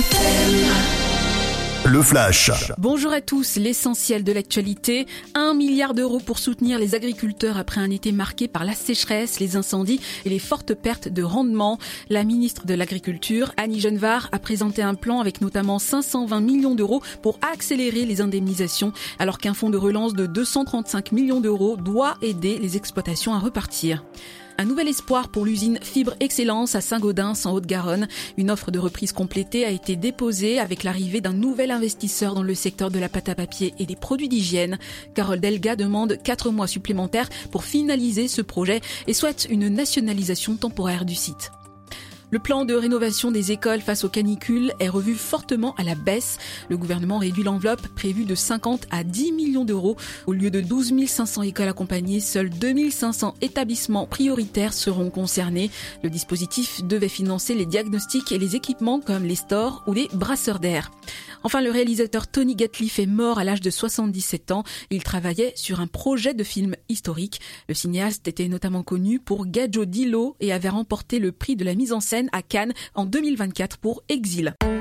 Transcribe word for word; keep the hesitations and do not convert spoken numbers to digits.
F M. Le Flash. Bonjour à tous, l'essentiel de l'actualité. Un milliard d'euros pour soutenir les agriculteurs après un été marqué par la sécheresse, les incendies et les fortes pertes de rendement. La ministre de l'Agriculture, Annie Genevard, a présenté un plan avec notamment cinq cent vingt millions d'euros pour accélérer les indemnisations, alors qu'un fonds de relance de deux cent trente-cinq millions d'euros doit aider les exploitations à repartir. Un nouvel espoir pour l'usine Fibre Excellence à Saint-Gaudens en Haute-Garonne. Une offre de reprise complétée a été déposée avec l'arrivée d'un nouvel investisseur dans le secteur de la pâte à papier et des produits d'hygiène. Carole Delga demande quatre mois supplémentaires pour finaliser ce projet et souhaite une nationalisation temporaire du site. Le plan de rénovation des écoles face aux canicules est revu fortement à la baisse. Le gouvernement réduit l'enveloppe prévue de cinquante à dix millions d'euros. Au lieu de douze mille cinq cents écoles accompagnées, seuls deux mille cinq cents établissements prioritaires seront concernés. Le dispositif devait financer les diagnostics et les équipements comme les stores ou les brasseurs d'air. Enfin, le réalisateur Tony Gatliff est mort à l'âge de soixante-dix-sept ans. Il travaillait sur un projet de film historique. Le cinéaste était notamment connu pour Gadjo Dilo et avait remporté le prix de la mise en scène à Cannes en deux mille vingt-quatre pour Exil.